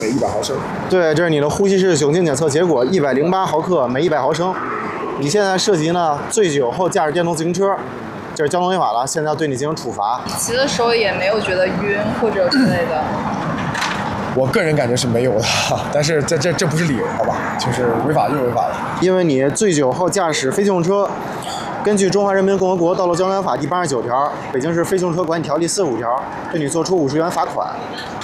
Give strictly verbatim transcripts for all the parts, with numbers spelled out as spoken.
每一百毫升。 对，这是你的呼吸式雄性检测结果，一百零八毫克每一百毫升。你现在涉及呢醉酒后驾驶电动自行车，这是交通违法了，现在要对你进行处罚。 骑的时候也没有觉得晕或者之类的。 我个人感觉是没有的，但是这这这不是理由，好吧？就是违法就是违法了。 因为你醉酒后驾驶非机动车，根据《中华人民共和国道路交通法》第八十九条、北京市非机动车管理条例四十五条，对你作出五十元罚款。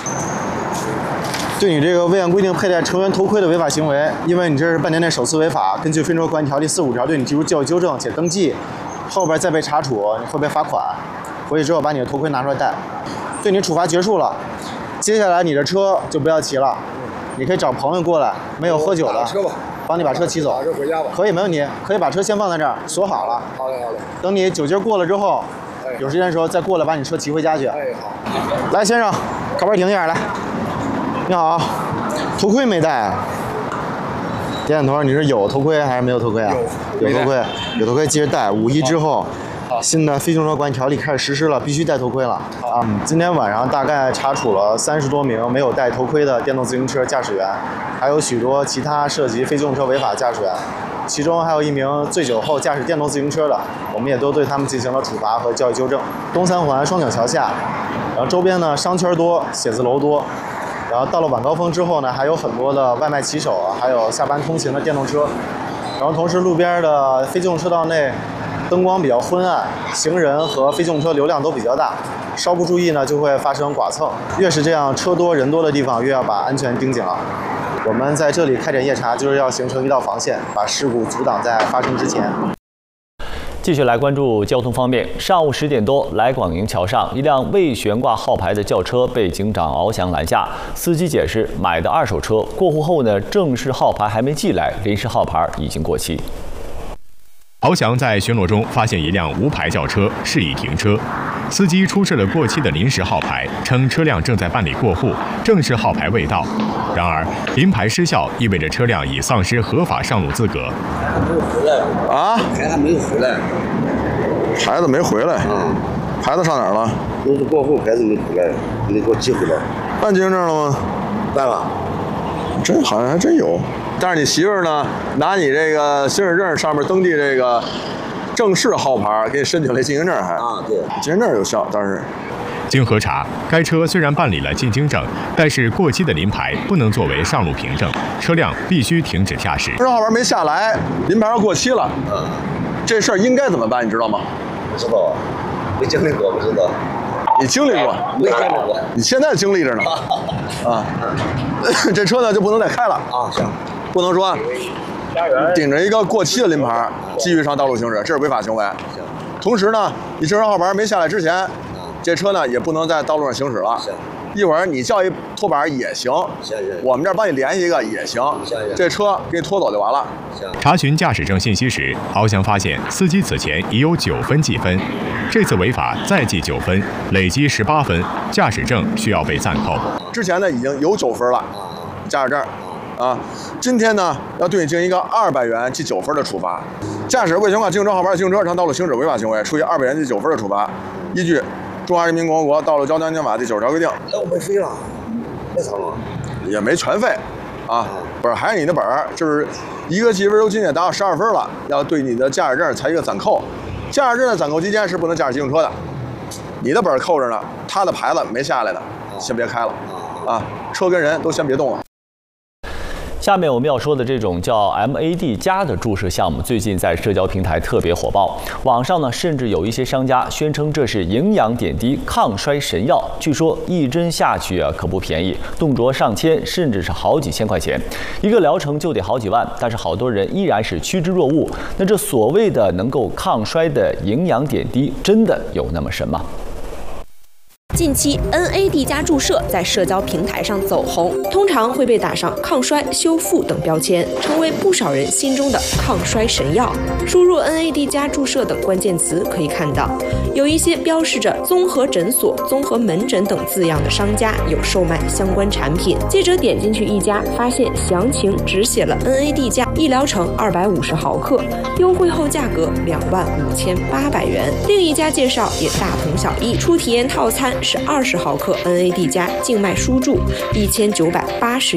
对你这个未按规定佩戴成人头盔的违法行为，因为你这是半年内首次违法，根据《非机动车管理条例四十五条对你提出教育纠正且登记，后边再被查处，你会被罚款。回去之后把你的头盔拿出来戴。对你处罚结束了，接下来你的车就不要骑了，你可以找朋友过来，没有喝酒的， 车吧， 帮你把车骑走。 打车回家吧。 可以，没问题，可以把车先放在这儿，锁好了。 好嘞，好嘞。 等你酒劲过了之后，有时间的时候再过来把你车骑回家去。 哎，好。 来，先生，靠边停一下，来。你好，头盔没戴。点点头，你是有头盔还是没有头盔啊？有，有头盔，有头盔记得戴。五一之后，新的非机动车管理条例开始实施了，必须戴头盔了啊！今天晚上大概查处了三十多名没有戴头盔的电动自行车驾驶员，还有许多其他涉及非机动车违法驾驶员，其中还有一名醉酒后驾驶电动自行车的，我们也都对他们进行了处罚和教育纠正。东三环双井桥下，然后周边呢商圈多，写字楼多。然后到了晚高峰之后呢，还有很多的外卖骑手啊，还有下班通勤的电动车。然后同时路边的非机动车道内灯光比较昏暗，行人和非机动车流量都比较大，稍不注意呢就会发生剐蹭。越是这样车多人多的地方，越要把安全盯紧了。我们在这里开展夜查，就是要形成一道防线，把事故阻挡在发生之前。 继续来关注交通方面。上午十点多，来广营桥上，一辆未悬挂号牌的轿车被警长翱翔拦下。司机解释，买的二手车过户后呢，正式号牌还没寄来，临时号牌已经过期。 翱翔在巡逻中发现一辆无牌轿车，示意停车。司机出示了过期的临时号牌，称车辆正在办理过户，正式号牌未到。然而，临牌失效意味着车辆已丧失合法上路资格。 还没有回来啊？牌还没有回来。 牌子没回来。嗯。牌子上哪儿了？ 都是过户，牌子没回来，没给我寄回来。 办经营证了吗？ 办了。 真好像还真有。但是你媳妇儿呢，拿你这个行驶证上面登记这个正式号牌，给你申请了进京证还啊，对， 进京证有效，但是。 经核查，该车虽然办理了进京证，但是过期的临牌不能作为上路凭证，车辆必须停止驾驶。 正式号牌没下来，临牌要过期了， 嗯， 这事儿应该怎么办？你知道吗？ 不知道，没经历过，不知道。 你经历过？ 没经历过。 你现在经历着呢。啊，这车呢就不能再开了啊，行， 不能说顶着一个过期的临牌继续上道路行驶，这是违法行为。 行。 同时呢，你正式号牌没下来之前。这车呢也不能在道路上行驶了。一会儿你叫一拖板也行，我们这儿帮你联系一个也行。这车给你拖走就完了。 查询驾驶证信息时，翱翔发现司机此前已有九分记分，这次违法再记九分，累积十八分，驾驶证需要被暂扣。 之前呢已经有九分了，驾驶证。啊，今天呢要对你进行一个二百元记九分的处罚。驾驶未悬挂经营证号牌的自行车上道路行驶违法行为，处以二百元记九分的处罚。依据《中华人民共和国道路交通安全法》第九十条规定。 那我没费了，没偿了， 也没全费，啊，不是还是你的本儿，就是一个记分由今天达到十二分了，要对你的驾驶证采一个暂扣。驾驶证的暂扣期间是不能驾驶机动车的，你的本儿扣着呢，他的牌子没下来的，先别开了，啊，车跟人都先别动了。 下面我们要说的这种叫 M A D 加的注射项目，最近在社交平台特别火爆。网上呢，甚至有一些商家宣称这是营养点滴抗衰神药，据说一针下去啊可不便宜，动辄上千，甚至是好几千块钱，一个疗程就得好几万。但是好多人依然是趋之若鹜。那这所谓的能够抗衰的营养点滴，真的有那么神吗？ 近期 N A D 加注射在社交平台上走红，通常会被打上抗衰、修复等标签，成为不少人心中的抗衰神药。输入 N A D 加注射等关键词，可以看到有一些标示着综合诊所、综合门诊等字样的商家有售卖相关产品。记者点进去一家，发现详情只写了 N A D 加一疗程二百五十毫克，优惠后价格两万五千八百元。另一家介绍也大同小异，初体验套餐是二十毫克 N A D 加静脉输注一千九百八十。